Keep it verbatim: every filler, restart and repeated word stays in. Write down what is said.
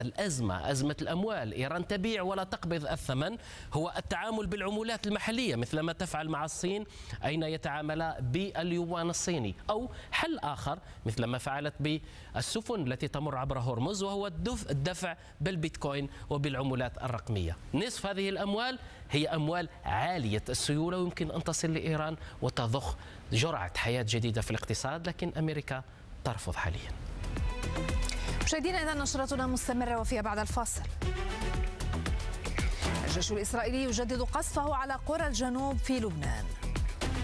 الأزمة أزمة الأموال، إيران تبيع ولا تقبض الثمن، هو التعامل بالعملات المحلية مثل ما تفعل مع الصين أين يتعامل باليوان الصيني، أو حل آخر مثل ما فعلت بالسفن التي تمر عبر هرمز وهو الدفع بالبيتكوين وبالعملات الرقمية. نصف هذه الأموال هي أموال عالية السيولة ويمكن أن تصل لإيران وتضخ جرعة حياة جديدة في الاقتصاد، لكن أمريكا ترفض حاليا. مشاهدينا، إذا نشرتنا مستمرة وفيها بعد الفاصل. الجيش الإسرائيلي يجدد قصفه على قرى الجنوب في لبنان.